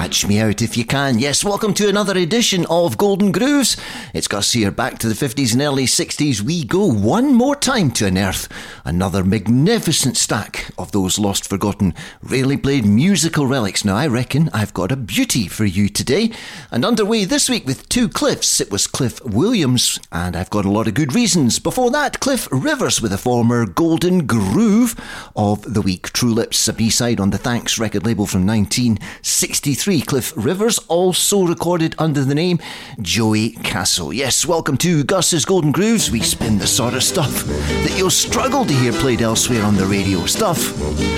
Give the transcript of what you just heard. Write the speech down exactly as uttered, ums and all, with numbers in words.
Catch me out if you can. Yes, welcome to another edition of Golden Grooves. It's Gus here. Back to the fifties and early sixties we go. One more time to unearth another magnificent stack of those lost, forgotten, rarely played musical relics. Now, I reckon I've got a beauty for you today. And underway this week with two Cliffs. It was Cliff Williams, and I've got a lot of good reasons. Before that, Cliff Rivers with a former Golden Groove of the week. True Lips, a B-side on the Thanks record label from nineteen sixty-three. Cliff Rivers, also recorded under the name Joey Castle. Yes, welcome to Gus's Golden Grooves. We spin the sort of stuff that you'll struggle to hear played elsewhere on the radio. Stuff